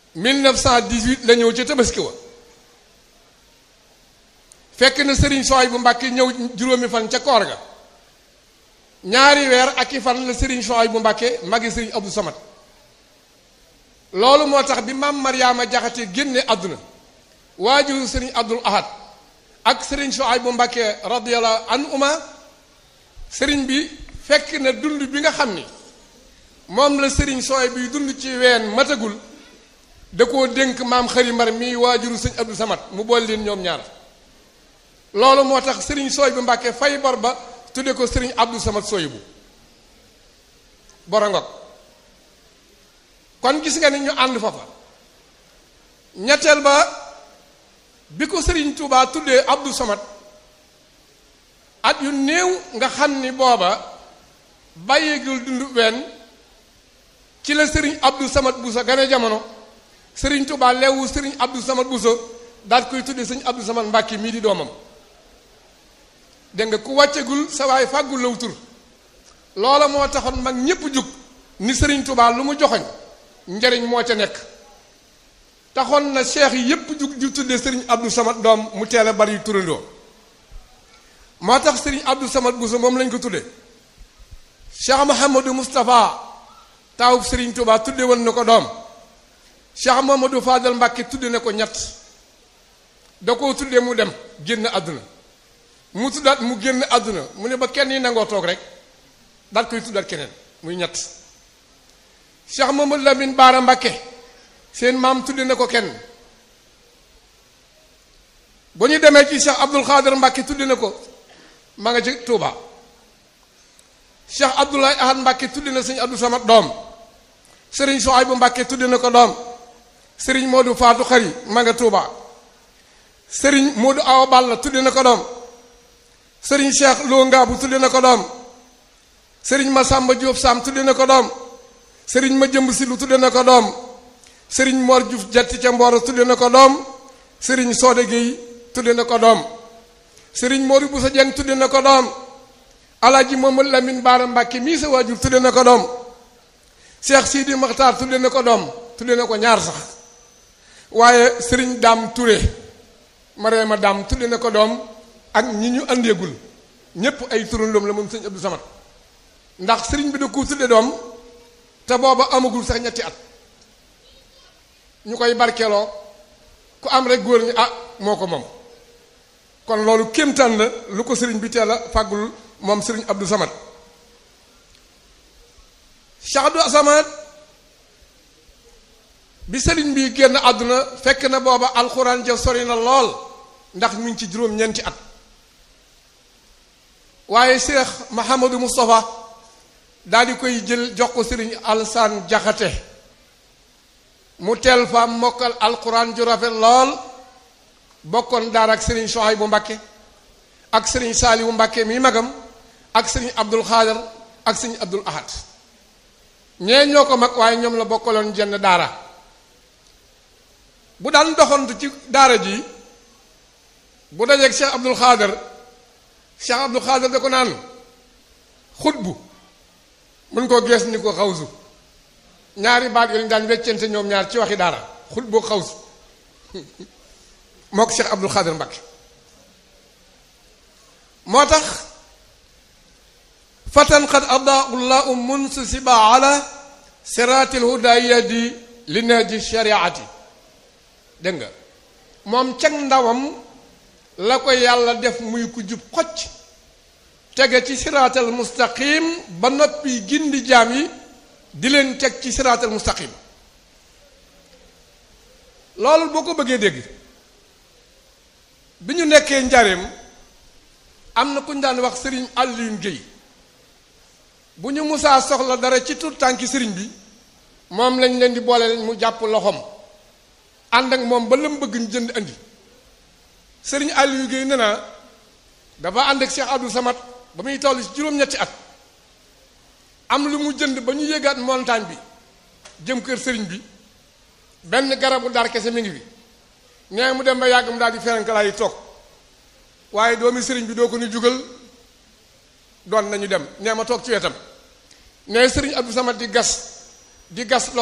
1918 la ñëw ca tabaski wa fekk na sëriñ Souhaïbou Mbacké ñëw juróomi fan ca koor ga ñaari weer ak i fan la sëriñ Souhaïbou Mbacké magi sëriñ Abdou Samad loolu moo tax bi maam Mariama Jaxate génne àdduna waajuru sëriñ Abdul Ahad ak sëriñ Souhaïbou Mbacké radiyallahu anhuma sëriñ bi fekk na dund bi nga xam ni moom la sëriñ Souhaïbou bi dund ci ween matagul da koo dénk maam xari mbar mi waajuru sëriñ Abdou Samad mu boole leen ñoom ñaar loolu moo tax sëriñ Souhaïbou Mbacké fay bor ba tudde ko sëriñ Abdou Samad Souhaïbou borongok kon gis nga ni ñu ànd foofa ñetteel ba bi ko sëriñ Touba tuddee Abdou Samad at yu néew nga xam ni booba bàyyeegul dund wenn ci la sëriñ Abdou Samad Bousso gane jamono sëriñ Touba leewu sëriñ Abdou Samad Bousso daal koy tuddee sëriñ Abdou Samad Mbacké mii di doomam dégg nga ku wàccegul sa waay fàggul law tur loola moo taxoon mag ñépp jug ni sëriñ Touba lu mu joxoñ njariñ moo ca nekk taxoon na cheikh yi yépp jug ju tuddee sëriñ Abdou Samad doom mu teel a bari turandoo moo tax sëriñ Abdou Samad Bousso moom lañ ko tuddee Cheikh Mouhamadou Moustapha taawub sëriñ Touba tudde woon na ko doom Cheikh Mamadou Fadal Mbacké tudde na ko ñett da koo tuddee mu dem génn àdduna mu tuddaat mu génn àdduna mu ne ba kenn yi nangoo toog rek daal koy tuddaat keneen muy ñett Cheikh Mamadou Lamine Bara Mbacké seen maam tudde na ko kenn bu ñu demee ci Cheikh Abdoul Khader Mbacké tudde na ko ma nga ci Touba Cheikh Abdoulaye Ahad Mbacké tudde na sëñ Abdou Samad doom Serigne Souhaïbou Mbacké tudde na ko doom Serigne Modou Fatou Khari ma nga Touba Serigne Modou Awa Balla tudde na ko doom Serigne Cheikh Lo Ngabou tudde na ko doom Serigne Massamba Diop Sam tudde na ko doom Serigne Madiambou Silou tudde na ko doom Serigne Mor Diouf Jatti ca Mboro tudde na ko doom Serigne Sode Gueye tudde na ko doom Serigne Modou Bousso Dieng tudde na ko doom Alaaji Mamadou Lamine Bara Mbacké mii sa waajur tudde na ko doom Cheikh Sidi Makhtar tudde na ko doom tudde na ko ñaar sax waaye Serigne Dame Touré Mariama Dame tudde na ko doom ak ñi ñu andeegul ñépp ay turandoom la moom sëñ Abdou Samad ndax sëriñ bi da ko tudde doom te booba amagul sax ñetti at ñu koy barkeeloo ku am rek góor ñi moo ko moom kon loolu kéemtaan la lu ko sëriñ bi teel a fàggul moom sëriñ Abdou Samad Cheikh Abdou Samad bi sëriñ bi génn àdduna fekk na booba alxuraan ja sori na lool ndax mi ngi ci juróom-ñeenti at waaye Cheikh Mahamadou Moustapha daal di koy jël jox ko sëriñ Alsaan Jaxate mu teel fa mokkal alxuraan ju rafet lool bokkoon daara ak sëriñ Souhaïbou Mbacké ak sëriñ Saaliwu Mbacké mi magam ak sëriñ Abdul Xaadar ak sëriñ Abdul Ahad ñee ñoo ko mag waaye ñoom la bokkaloon jenn daara bu daan doxantu ci daara ji bu dajeeg Cheikh Abdul Xaadar da ko naan xutbu mën koo gees ni ko xawsu ñaari baat yooyu daan weccente ñoom ñaar ci waxi daara xutbu xawsu moo ko Cheikh Abdul Xaadar Mbacké moo tax fatan qad adaullahu munsisiba ala siratil hudayadi li naji shariati dégg nga moom cag ndawam la ko yàlla def muy ku jub xocc tege ci siraatal mustaqim ba noppi gindi jaam yi di leen teg ci siraatal mustaqim loolu boo ko bëggee dégg bi ñu nekkee njareem am na ku ñu daan wax sëriñ Alioune Guèye bu ñu musaa soxla dara ci tur tànki sëriñ bi moom lañ leen di boole mu jàpp loxoom ànd ak moom ba la mu bëgg ñu jënd andi sëriñ Alioune Guèye nee na dafa ànd ak Cheikh Abdou Samad ba muy toll ci juróom-ñetti at am lu mu jënd ba ñu yéegaat montagne bi jëm kër sëriñ bi benn garabu dar kese mi ngi fi nee mu dem ba yàgg mu daal di ferenkalaay toog waaye doomi sëriñ bi doo ko ni jugal doon nañu dem nee ma toog ci wetam nee sëriñ Abdou Samad di gas